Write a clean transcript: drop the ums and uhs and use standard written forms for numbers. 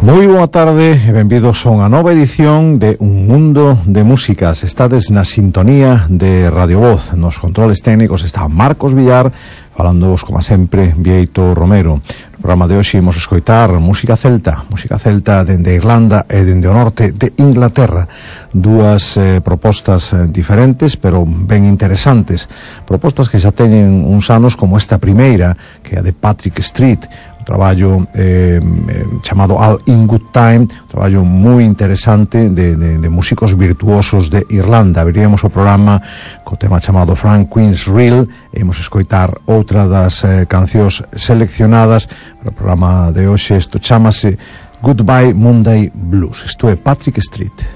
Moi boa tarde e benvidos a unha nova edición de Un Mundo de Músicas. Estades na sintonía de Radio Voz. Nos controles técnicos está Marcos Villar, falándoos, como sempre, Vieito Romero. No programa de hoxe imos escoitar música celta dende Irlanda e dende o norte de Inglaterra. Dúas propostas diferentes, pero ben interesantes. Propostas que xa teñen uns anos, como esta primeira, que é a de Patrick Street, traballo chamado All in Good Time, un traballo moi interesante de músicos virtuosos de Irlanda. Abriríamos o programa co tema chamado Frank Queen's Reel e imos escoitar outra das cancións seleccionadas para o programa de hoxe. Isto chamase Goodbye Monday Blues. Isto é Patrick Street.